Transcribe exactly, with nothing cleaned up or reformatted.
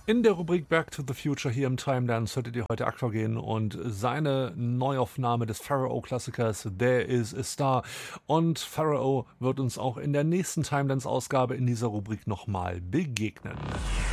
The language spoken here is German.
In der Rubrik Back to the Future hier im Timelance hörtet ihr heute Aquagen und seine Neuaufnahme des Pharaoh-Klassikers There is a Star. Und Pharaoh wird uns auch in der nächsten Timelance-Ausgabe in dieser Rubrik nochmal begegnen.